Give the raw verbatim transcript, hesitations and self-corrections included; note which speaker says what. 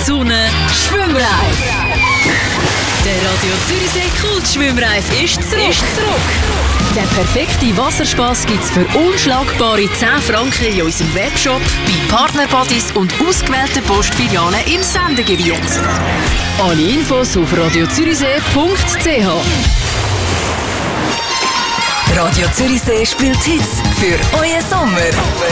Speaker 1: Sonne, Schwimmreif. Der Radio Zürichsee Kultschwimmreif ist zurück. Ist zurück. Den perfekten Wasserspass gibt's für unschlagbare zehn Franken in unserem Webshop, bei Partnerbodies und ausgewählten Postfilialen im Sendegebiet. Alle Infos auf radiozürichsee punkt c h.
Speaker 2: Radio Zürichsee spielt Hits für euren Sommer.